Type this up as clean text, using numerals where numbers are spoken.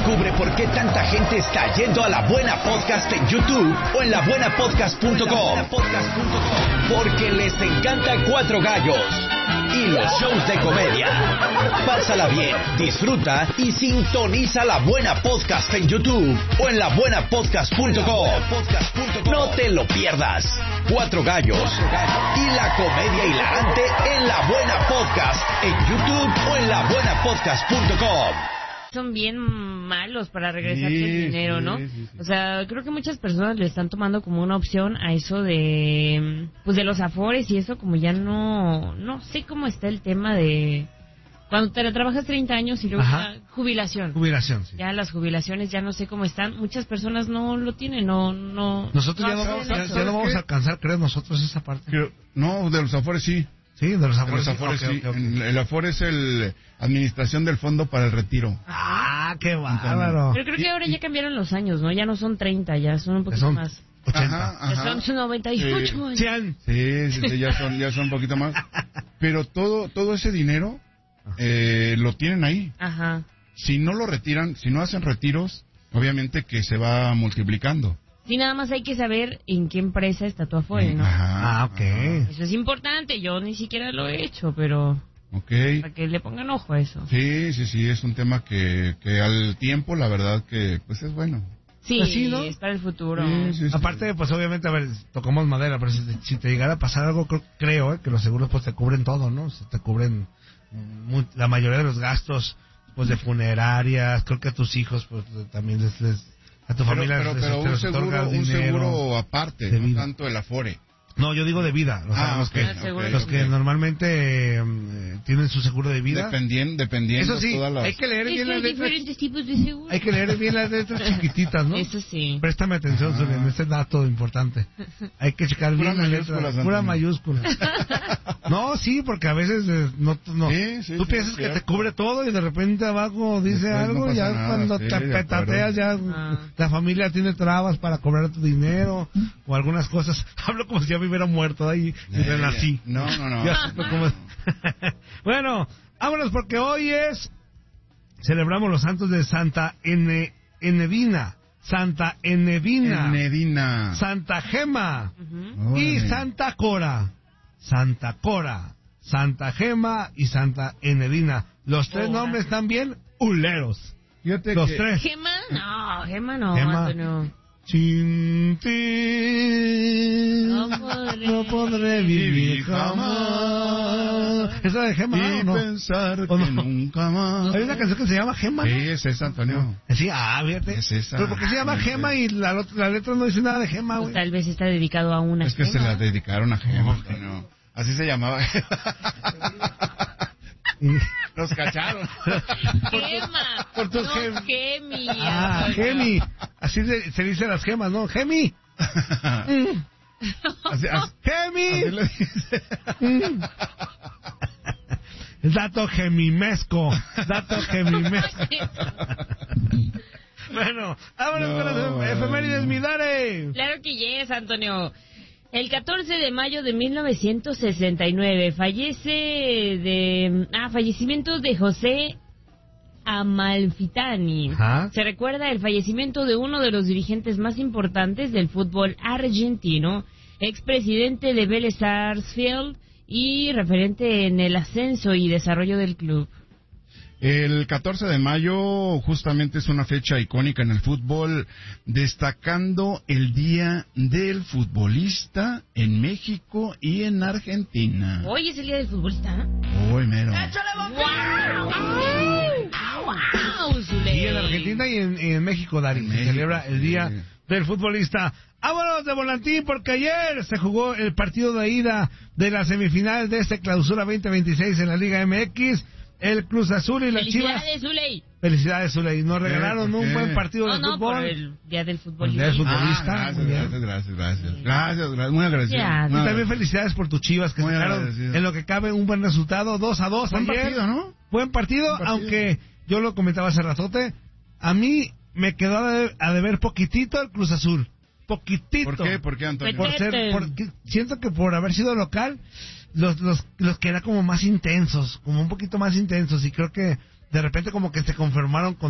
Descubre por qué tanta gente está yendo a La Buena Podcast en YouTube o en labuenapodcast.com. Porque les encanta Cuatro Gallos y los shows de comedia. Pásala bien, disfruta y sintoniza La Buena Podcast en YouTube o en labuenapodcast.com. No te lo pierdas. Cuatro Gallos y la comedia hilarante en La Buena Podcast en YouTube o en labuenapodcast.com. Son bien malos para regresarte el dinero, ¿no? Sí. O sea, creo que muchas personas le están tomando como una opción a eso de, pues, de los afores y eso, como ya no sé cómo está el tema de cuando te trabajas 30 años y luego ya jubilación. Jubilación, sí. Ya las jubilaciones ya no sé cómo están. Muchas personas no lo tienen, no. Nosotros ya no vamos a alcanzar, creo, nosotros esa parte. No, de los afores sí. Sí, de los afores, sí. El afore es el administración del fondo para el retiro. Ah, qué bárbaro. Pero creo que ahora ya cambiaron los años, ¿no? Ya no son 30, ya son un poquito más. 80. Ya son 98 años. 100. Sí, ya son un poquito más. Pero todo ese dinero lo tienen ahí. Ajá. Si no lo retiran, si no hacen retiros, obviamente que se va multiplicando. Sí, nada más hay que saber en qué empresa está tu afore, ¿no? Ajá, ok. Eso es importante, yo ni siquiera lo he hecho, pero para que le pongan ojo a eso. Sí, es un tema que al tiempo, la verdad que pues es bueno. Sí, pues sí, ¿no? Es para el futuro. Sí. Aparte, pues obviamente, a ver, tocamos madera, pero si te llegara a pasar algo, creo que los seguros pues te cubren todo, ¿no? Te cubren la mayoría de los gastos, pues de funerarias, creo que a tus hijos pues también les a tu familia pero un seguro aparte, no tanto el afore. No, yo digo de vida. O sea, los que normalmente tienen su seguro de vida. Dependiendo. Eso sí, todas hay que leer bien las letras. Diferentes tipos de seguro. Hay que leer bien las letras chiquititas, ¿no? Eso sí. Préstame atención, Zulia, en este dato importante. Hay que checar bien las letras. Pura mayúscula. No, sí, porque a veces tú piensas que te cubre todo y de repente abajo dice después algo y ya cuando te petateas ya la familia tiene trabas para cobrar tu dinero o algunas cosas. Hablo como si ya me hubiera muerto ahí y renací. No. Bueno, vámonos porque hoy celebramos los santos de Santa Enedina, Santa Enedina, Santa Gema y Santa Cora. Santa Cora, Santa Gema y Santa Enedina. Los tres nombres están bien huleros. Los tres. ¿Gema? No, Gema no. Sin ti no podré vivir jamás. ¿Esa de Gema y no? Pensar que nunca más. Hay una canción que se llama Gema, ¿no? Sí, es esa, Antonio. Sí, fíjate. Es esa. Pero ¿por qué se llama Gema y la letra no dice nada de Gema, güey? Tal vez está dedicado a una Es que Gema. se la dedicaron a Gema, Antonio. Así se llamaba. Nos cacharon. Gema. Por tus Gemi. Gemi. Así se dice las gemas, ¿no? Gemi. Gemi. Así le dice. Dato gemimesco. Bueno, vámonos con las efemérides, mi Dare. Claro que yes, Antonio. El 14 de mayo de 1969 fallecimiento de José Amalfitani. Ajá. Se recuerda el fallecimiento de uno de los dirigentes más importantes del fútbol argentino, expresidente de Vélez Sarsfield y referente en el ascenso y desarrollo del club. El 14 de mayo justamente es una fecha icónica en el fútbol, destacando el Día del Futbolista en México y en Argentina. Hoy es el Día del Futbolista. Hoy mero. ¡Wow! Y en Argentina y en México, Dari, se celebra el Día del Futbolista. Vámonos de volantín porque ayer se jugó el partido de ida de la semifinal de este Clausura 2026 en la Liga MX. El Cruz Azul y las Chivas. Felicidades, Zuley. Nos regalaron un buen partido de fútbol. Por el Día del Futbolista. Gracias. Muy agradecido. Y también felicidades por tus Chivas que sacaron en lo que cabe un buen resultado, 2-2. Buen partido, ¿no? Buen partido, aunque yo lo comentaba hace ratote, a mí me quedó a deber poquitito el Cruz Azul. Poquitito. ¿Por qué, Antonio? Porque siento que por haber sido local, los que eran como más intensos, como un poquito más intensos, y creo que de repente como que se conformaron con